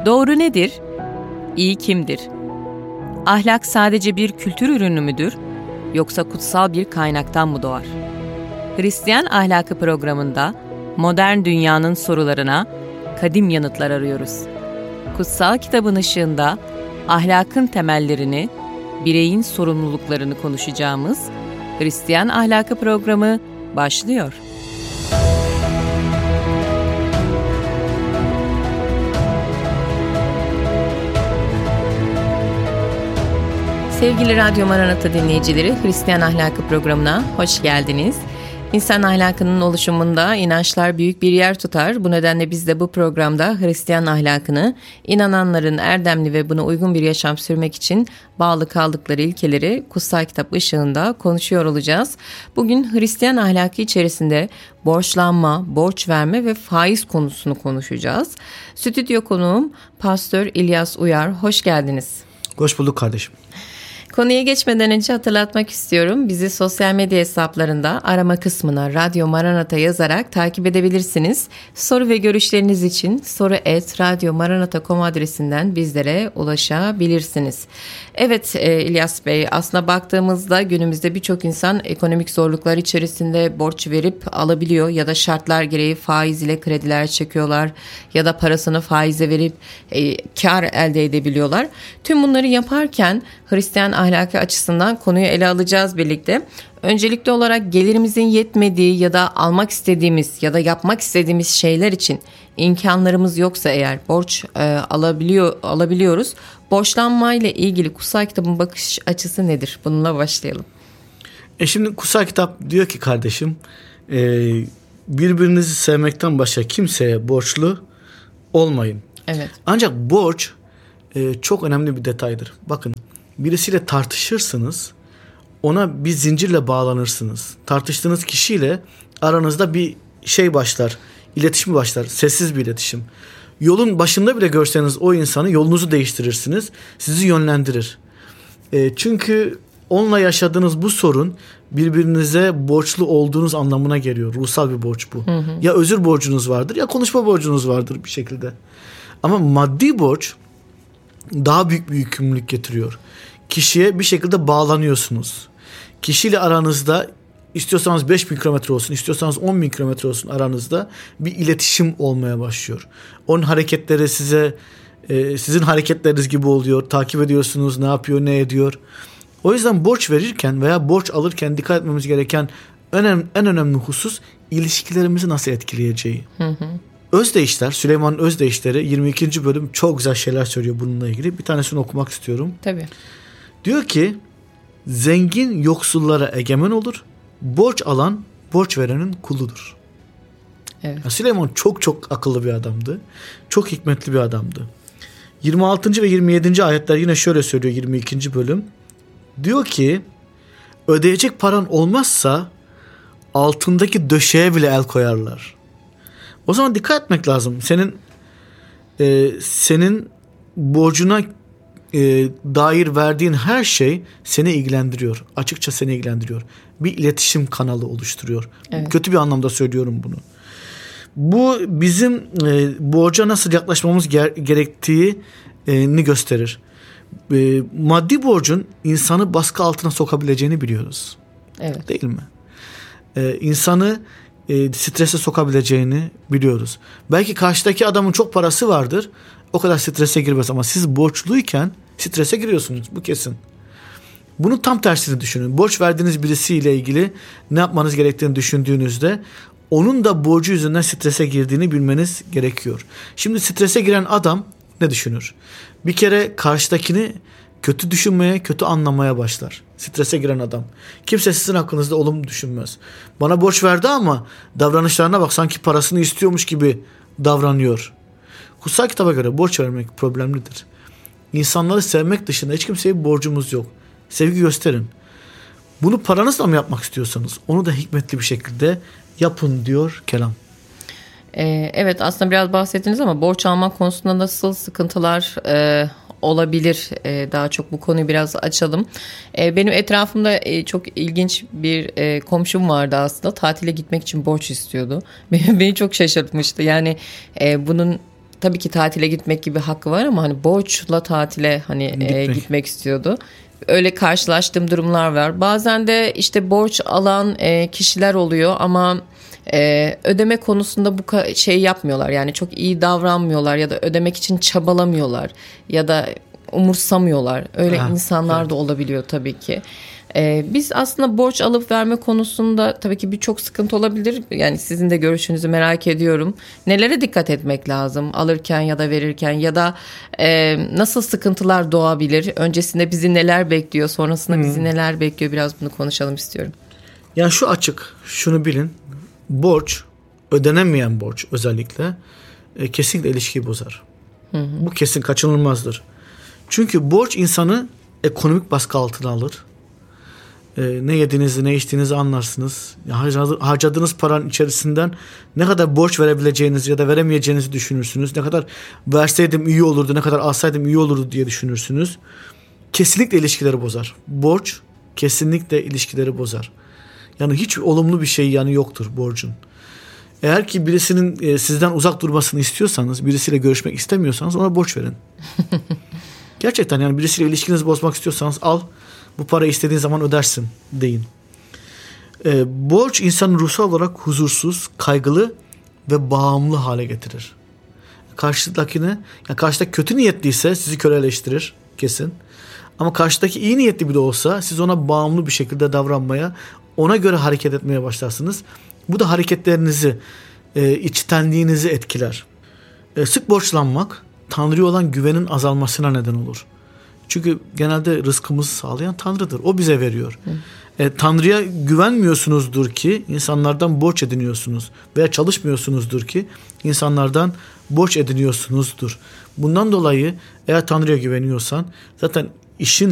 Doğru nedir? İyi kimdir? Ahlak sadece bir kültür ürünü müdür? Yoksa kutsal bir kaynaktan mı doğar? Hristiyan Ahlakı programında modern dünyanın sorularına kadim yanıtlar arıyoruz. Kutsal kitabın ışığında ahlakın temellerini, bireyin sorumluluklarını konuşacağımız Hristiyan Ahlakı programı başlıyor. Sevgili Radyo Maranata dinleyicileri, Hristiyan Ahlakı programına hoş geldiniz. İnsan ahlakının oluşumunda inançlar büyük bir yer tutar. Bu nedenle biz de bu programda Hristiyan ahlakını, inananların erdemli ve buna uygun bir yaşam sürmek için bağlı kaldıkları ilkeleri kutsal kitap ışığında konuşuyor olacağız. Bugün Hristiyan ahlakı içerisinde borçlanma, borç verme ve faiz konusunu konuşacağız. Stüdyo konuğum Pastör İlyas Uyar. Hoş geldiniz. Hoş bulduk kardeşim. Konuya geçmeden önce hatırlatmak istiyorum. Bizi sosyal medya hesaplarında arama kısmına Radyo Maranata yazarak takip edebilirsiniz. Soru ve görüşleriniz için soru@radyomaranata.com adresinden bizlere ulaşabilirsiniz. Evet İlyas Bey, aslında baktığımızda günümüzde birçok insan ekonomik zorluklar içerisinde borç verip alabiliyor ya da şartlar gereği faiz ile krediler çekiyorlar ya da parasını faize verip kar elde edebiliyorlar. Tüm bunları yaparken Hristiyan ahlakı açısından konuyu ele alacağız birlikte. Öncelikli olarak gelirimizin yetmediği ya da almak istediğimiz ya da yapmak istediğimiz şeyler için imkanlarımız yoksa eğer borç alabiliyoruz. Borçlanmayla ilgili kutsal kitabın bakış açısı nedir? Bununla başlayalım. Şimdi kutsal kitap diyor ki kardeşim, birbirinizi sevmekten başka kimseye borçlu olmayın. Evet. Ancak borç çok önemli bir detaydır. Bakın, birisiyle tartışırsınız, ona bir zincirle bağlanırsınız. Tartıştığınız kişiyle aranızda bir şey başlar, iletişim başlar, sessiz bir iletişim. Yolun başında bile görseniz o insanı, yolunuzu değiştirirsiniz, sizi yönlendirir. Çünkü onunla yaşadığınız bu sorun birbirinize borçlu olduğunuz anlamına geliyor. Ruhsal bir borç bu. Hı hı. Ya özür borcunuz vardır ya konuşma borcunuz vardır bir şekilde. Ama maddi borç daha büyük bir yükümlülük getiriyor. Kişiye bir şekilde bağlanıyorsunuz. Kişiyle aranızda istiyorsanız 5.000 kilometre olsun, istiyorsanız 10.000 kilometre olsun, aranızda bir iletişim olmaya başlıyor. Onun hareketleri size sizin hareketleriniz gibi oluyor. Takip ediyorsunuz, ne yapıyor, ne ediyor. O yüzden borç verirken veya borç alırken dikkat etmemiz gereken en önemli husus ilişkilerimizi nasıl etkileyeceği. Hı hı. Özdeyişler, Süleyman'ın Özdeyişleri 22. bölüm çok güzel şeyler söylüyor bununla ilgili. Bir tanesini okumak istiyorum. Tabii. Diyor ki, zengin yoksullara egemen olur, borç alan borç verenin kuludur. Evet. Yani Süleyman çok akıllı bir adamdı. Çok hikmetli bir adamdı. 26. ve 27. ayetler yine şöyle söylüyor 22. bölüm. Diyor ki, ödeyecek paran olmazsa altındaki döşeğe bile el koyarlar. O zaman dikkat etmek lazım. Senin borcuna dair verdiğin her şey seni ilgilendiriyor. Açıkça seni ilgilendiriyor. Bir iletişim kanalı oluşturuyor. Evet. Kötü bir anlamda söylüyorum bunu. Bu bizim borca nasıl yaklaşmamız gerektiğini gösterir. Maddi borcun insanı baskı altına sokabileceğini biliyoruz. Evet. Değil mi? İnsanı strese sokabileceğini biliyoruz. Belki karşıdaki adamın çok parası vardır, o kadar strese girmez, ama siz borçluyken strese giriyorsunuz. Bu kesin. Bunun tam tersini düşünün. Borç verdiğiniz birisiyle ilgili ne yapmanız gerektiğini düşündüğünüzde onun da borcu yüzünden strese girdiğini bilmeniz gerekiyor. Şimdi strese giren adam ne düşünür? Bir kere karşıdakini kötü düşünmeye, kötü anlamaya başlar. Strese giren adam. Kimse sizin hakkınızda olumlu düşünmez. Bana borç verdi ama davranışlarına bak, sanki parasını istiyormuş gibi davranıyor. Kutsal kitaba göre borç vermek problemlidir. İnsanları sevmek dışında hiç kimseye bir borcumuz yok. Sevgi gösterin. Bunu paranızla mı yapmak istiyorsanız onu da hikmetli bir şekilde yapın diyor kelam. Evet, aslında biraz bahsettiniz ama borç almak konusunda nasıl sıkıntılar olabilir? Daha çok bu konuyu biraz açalım. Benim etrafımda çok ilginç bir komşum vardı aslında. Tatile gitmek için borç istiyordu. Beni çok şaşırtmıştı. Yani bunun tabii ki tatile gitmek gibi hakkı var ama hani borçla tatile hani gitmek istiyordu. Öyle karşılaştığım durumlar var. Bazen de işte borç alan kişiler oluyor ama ödeme konusunda bu şey yapmıyorlar. Yani çok iyi davranmıyorlar ya da ödemek için çabalamıyorlar ya da umursamıyorlar. Öyle insanlar da olabiliyor tabii ki. Biz aslında borç alıp verme konusunda tabii ki birçok sıkıntı olabilir. Yani sizin de görüşünüzü merak ediyorum. Nelere dikkat etmek lazım alırken ya da verirken ya da nasıl sıkıntılar doğabilir? Öncesinde bizi neler bekliyor, sonrasında bizi neler bekliyor? Biraz bunu konuşalım istiyorum. Yani şu açık, şunu bilin. Borç, ödenemeyen borç özellikle kesinlikle ilişkiyi bozar. Bu kesin kaçınılmazdır. Çünkü borç insanı ekonomik baskı altına alır. Ne yediğinizi ne içtiğinizi anlarsınız. Harcadığınız paranın içerisinden ne kadar borç verebileceğinizi ya da veremeyeceğinizi düşünürsünüz. Ne kadar verseydim iyi olurdu, ne kadar alsaydım iyi olurdu diye düşünürsünüz. Kesinlikle ilişkileri bozar. Borç kesinlikle ilişkileri bozar. Yani hiç olumlu bir şey yani yoktur borcun. Eğer ki birisinin sizden uzak durmasını istiyorsanız, birisiyle görüşmek istemiyorsanız ona borç verin. Gerçekten yani birisiyle ilişkinizi bozmak istiyorsanız al. Bu parayı istediğin zaman ödersin deyin. Borç insanı ruhsal olarak huzursuz, kaygılı ve bağımlı hale getirir. Karşıdaki kötü niyetliyse sizi köleleştirir kesin. Ama karşıdaki iyi niyetli bile olsa siz ona bağımlı bir şekilde davranmaya, ona göre hareket etmeye başlarsınız. Bu da hareketlerinizi, içtenliğinizi etkiler. Sık borçlanmak Tanrı'ya olan güvenin azalmasına neden olur. Çünkü genelde rızkımızı sağlayan Tanrı'dır. O bize veriyor. Tanrı'ya güvenmiyorsunuzdur ki insanlardan borç ediniyorsunuz. Veya çalışmıyorsunuzdur ki insanlardan borç ediniyorsunuzdur. Bundan dolayı eğer Tanrı'ya güveniyorsan zaten işin